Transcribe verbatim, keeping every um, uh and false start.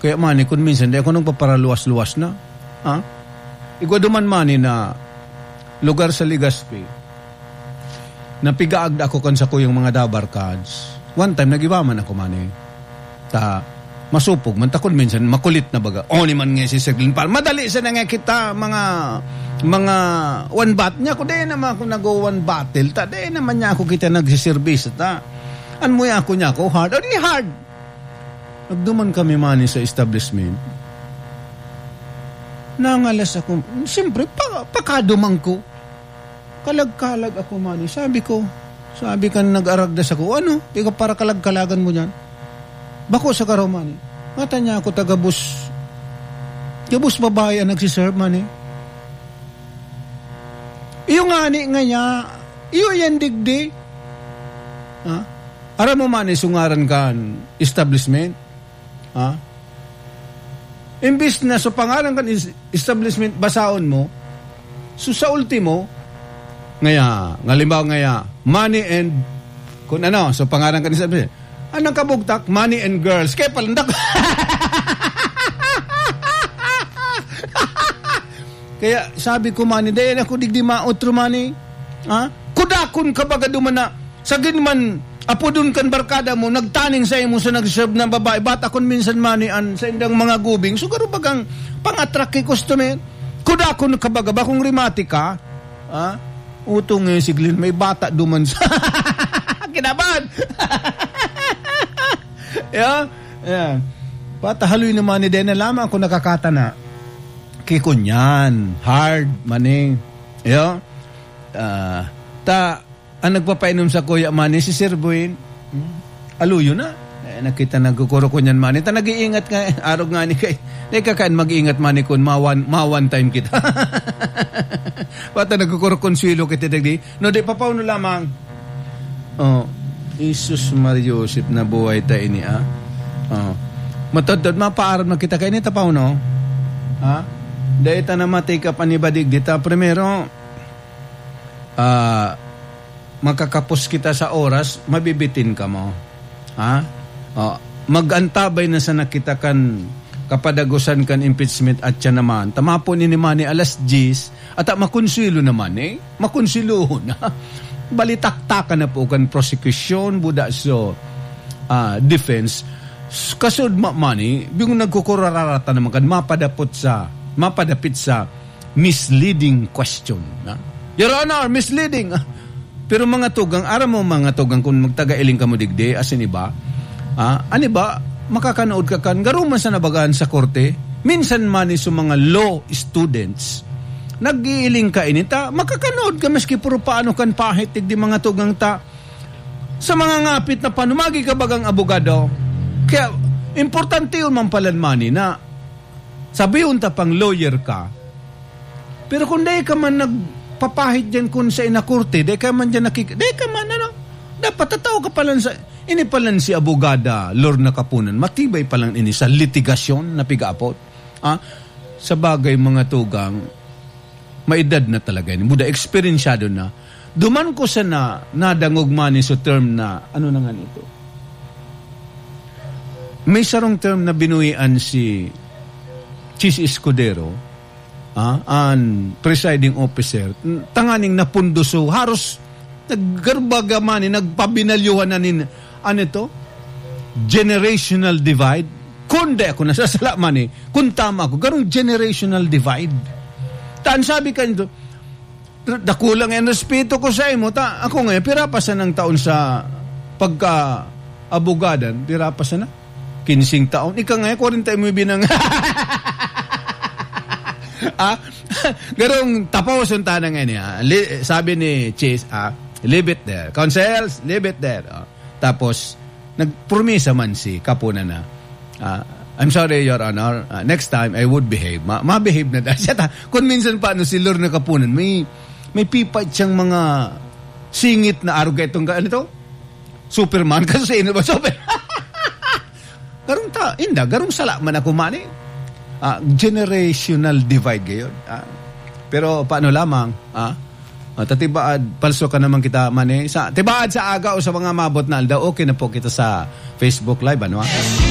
Kaya mani, kung minsan, di ako nang paparaluwas-luwas na. Ha? Igwa duman mani na lugar sa Legazpi, napigaag ako kan sa ko yung mga dabar cards. One time, nag-iwaman ako mani. Ta, masupog, man takon minsan, makulit na baga. O ni man nga si Sir Glenn Pal. Madali sa na nga kita, mga, mga one bat niya. Kung di naman ako nag-go one battle, ta, di naman niya ako kita nagsiservice, ta. An mo ako niya ako, hard. O di hard. Nagduman kami mani sa establishment. Nangalas ako. Siyempre, pa, pakadumang ko. Kalag-kalag ako mani. Sabi ko, sabi ka nag-aragdas ako, ano? Ikaw para kalag-kalagan mo dyan. Bako sa karaw mani. Mata niya ako taga-bus. Gabus babae ang nagsiserve mani. Iyo nga ni nga niya, iyo yan digdi. Ha? Ara mo mani sungaran kan establishment. Ha? Imbis na sa pangalan kan establishment basaon mo, so sa ultimo, ngaya, ngalimbaw ngaya, money and, kung ano, so pangalan kan establishment, anong kabugtak? Money and girls. Kaya palandak. Kaya sabi ko mani, dahil ako digdi mautro mani, ha? Kudakon ka baga duman na, sagin man, apo dun kan barkada mo, nagtaning sa imo sa nag-serve ng babae, bata kon minsan manian sa indang mga gubing, so garo bagang pang-attract kay customer. Kuda kon kabaga, bakong rimati ka, ha? Utong eh, si Glenn, may bata duman sa kinaban. Yeah, yeah. Patahaloy naman ni Dena, lamang ako nakakata na, kikunyan, hard, maning, yeah. Uh, ta, ang nagpapainom sa kuya mani, si Sir Buin, hmm, aluyo na. Eh, nakita nagkukuro ko niyan mani. Ta nag-iingat ka, eh. Araw nga ni kay. Di ka kaan mag-iingat mani kun ma one, ma one time kita. Pata nagkukuro konsuelo kita dagdi. No, di pa pauno lamang. Oh, Jesus Mario Joseph na buhay ta ini, ah. Oh. Matadad, mapaaral na kita kayo ni tapaw, no? Ha? Dahil ta na matake up anibadig dita. Primero, ah, uh, makakapos kita sa oras, mabibitin ka mo. Ha? O, mag-antabay na sa nakita kan kapadagusan kan impeachment at siya naman. Tamapon ni naman ni alas diyes at makonsuelo naman eh. Makonsuelo na. Balitaktakan na po kan prosecution, buda so uh, defense. Kasod mani, bing nagkukurararata naman kan mapadapot sa, mapadapit sa misleading question. Na? Your Honor, misleading. Pero mga tugang, ara mo mga tugang kung magtaga-iling ka mo digde, asin iba, ah, ani ba, makakanood ka kan, garo man sa nabagaan sa korte, minsan man sa mga law students, nag-iiling ka inita, makakanood ka maski puro paano kan pahit, digdi mga tugang ta, sa mga ngapit na panumagi ka bagang abogado, kaya, importante yun man palan mani na, sabihin ta pang lawyer ka, pero kung di ka man nag, papahit dyan kung sa inakurte, di ka man dyan nakik... Di ka man, ano? Dapat tataw ka palang sa... Ini palang si abogada, Lorna Kapunan, matibay palang ini sa litigasyon na pigaapot. Ah, sa bagay mga tugang, maedad na talaga ini. Buda, eksperyensyado na. Duman ko sa na, nadangog mani sa term na, ano na nga nito? May sarong term na binuian si Chis Escudero, Ah, an presiding officer tanganing napunduso haros naggarbaga man nagpabinalyuhan na nin ano ito generational divide kundi ako nasasala man eh kung tama ako garong generational divide taan sabi ka nito dakulang ang respeto ko sa imo ta ako ngayon pirapasan ng taon sa pagka abogadan pirapasan na kinsing taon ika ngayon kuwarenta mo binang ah, garong tapawasun tanang nga niya. Li, sabi ni Chase, ah, leave it there. Counsels, leave it there. Oh. Tapos, nagpromisa man si Kapunan na, ah, I'm sorry, Your Honor, uh, next time I would behave. Ma- ma-behave na dahil. Kung minsan pa, no, si Lorna Kapunan, may, may pipa siyang mga singit na aruga itong, ano ito? Superman, kasi ino ba? Super. Garong ta, inda, garong sala man ako mani. Uh, generational divide gayon. Uh, pero paano lamang, ah, uh, tatibaad, palso ka naman kita mani. Sa, tibaad sa aga o sa mga mabot na alda, okay na po kita sa Facebook Live, ano?